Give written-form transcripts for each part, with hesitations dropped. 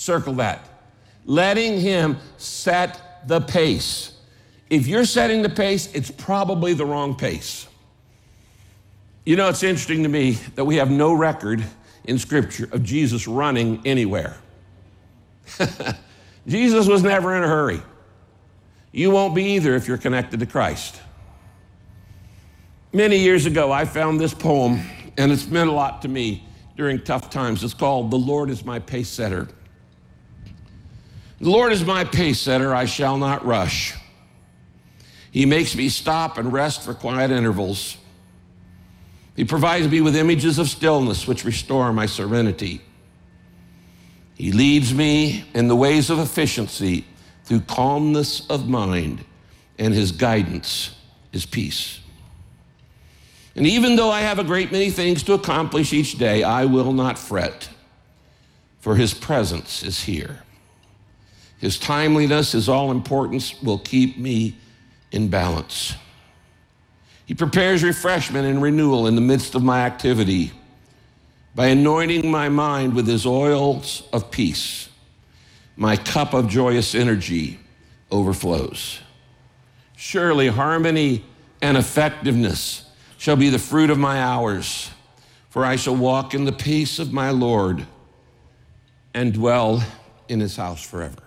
Circle that. Letting him set the pace. If you're setting the pace, it's probably the wrong pace. You know, it's interesting to me that we have no record in Scripture of Jesus running anywhere. Jesus was never in a hurry. You won't be either if you're connected to Christ. Many years ago, I found this poem, and it's meant a lot to me during tough times. It's called, "The Lord is my pace setter." The Lord is my pace setter, I shall not rush. He makes me stop and rest for quiet intervals. He provides me with images of stillness which restore my serenity. He leads me in the ways of efficiency through calmness of mind, and his guidance is peace. And even though I have a great many things to accomplish each day, I will not fret, for his presence is here. His timeliness, his all-importance will keep me in balance. He prepares refreshment and renewal in the midst of my activity by anointing my mind with his oils of peace. My cup of joyous energy overflows. Surely harmony and effectiveness shall be the fruit of my hours, for I shall walk in the peace of my Lord and dwell in his house forever.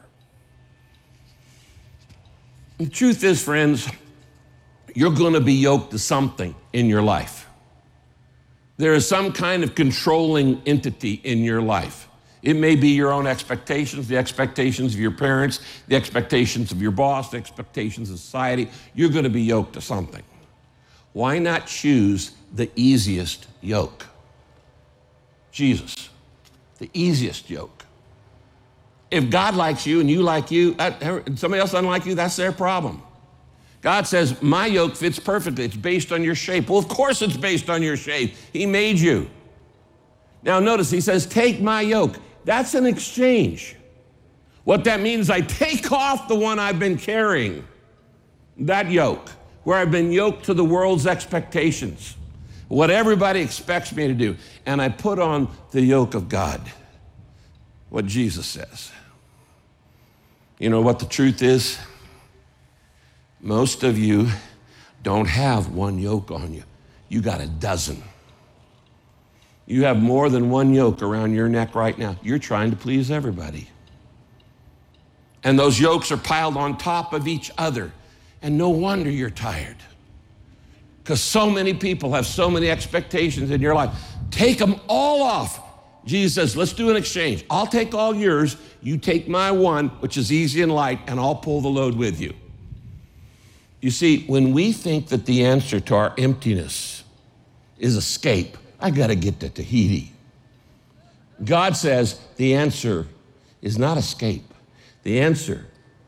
The truth is, friends, you're going to be yoked to something in your life. There is some kind of controlling entity in your life. It may be your own expectations, the expectations of your parents, the expectations of your boss, the expectations of society. You're going to be yoked to something. Why not choose the easiest yoke? Jesus, the easiest yoke. If God likes you and you like you, and somebody else doesn't like you, that's their problem. God says, my yoke fits perfectly. It's based on your shape. Well, of course it's based on your shape. He made you. Now notice, he says, take my yoke. That's an exchange. What that means, I take off the one I've been carrying, that yoke, where I've been yoked to the world's expectations, what everybody expects me to do, and I put on the yoke of God, what Jesus says. You know what the truth is? Most of you don't have one yoke on you. You got a dozen. You have more than one yoke around your neck right now. You're trying to please everybody. And those yokes are piled on top of each other. And no wonder you're tired. Because so many people have so many expectations in your life. Take them all off. Jesus says, let's do an exchange. I'll take all yours. You take my one, which is easy and light, and I'll pull the load with you. You see, when we think that the answer to our emptiness is escape, I got to get to Tahiti. God says the answer is not escape. The answer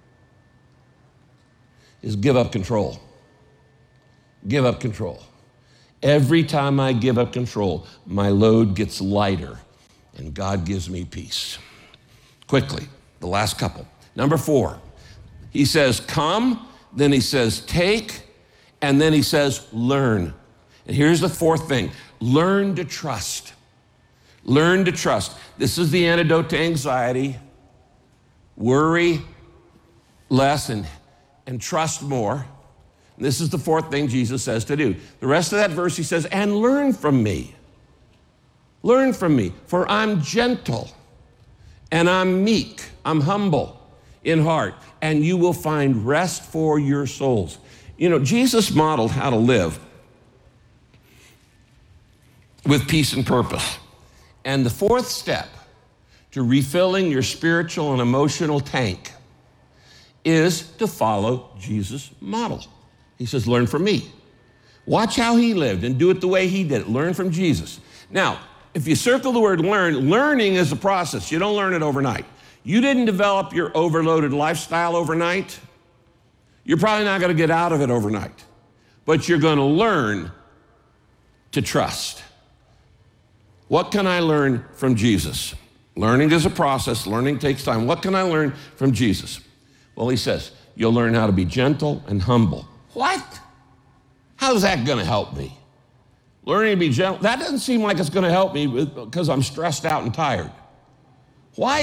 is give up control. Give up control. Every time I give up control, my load gets lighter and God gives me peace. Quickly, the last couple. Number 4, he says, come, then he says, take, and then he says, learn. And here's the 4th thing, learn to trust. Learn to trust. This is the antidote to anxiety. Worry less and trust more. And this is the 4th thing Jesus says to do. The rest of that verse, he says, and learn from me. Learn from me, for I'm gentle and I'm meek, I'm humble in heart, and you will find rest for your souls. You know, Jesus modeled how to live with peace and purpose. And the 4th step to refilling your spiritual and emotional tank is to follow Jesus' model. He says, learn from me. Watch how he lived and do it the way he did it. Learn from Jesus. Now, if you circle the word learn, learning is a process. You don't learn it overnight. You didn't develop your overloaded lifestyle overnight. You're probably not going to get out of it overnight, but you're going to learn to trust. What can I learn from Jesus? Learning is a process. Learning takes time. What can I learn from Jesus? Well, he says, you'll learn how to be gentle and humble. What? How's that going to help me? Learning to be gentle, that doesn't seem like it's going to help me because I'm stressed out and tired. Why